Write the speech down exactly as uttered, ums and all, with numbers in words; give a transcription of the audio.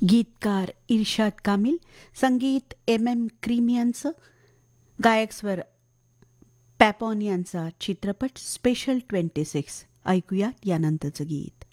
गीतकार इर्शाद कामिल, संगीत M M cream यांचं, गायक स्वर पॅपॉन यांचा, चित्रपट स्पेशल ट्वेंटी सिक्स. ऐकूयात यानंतरचं गीत.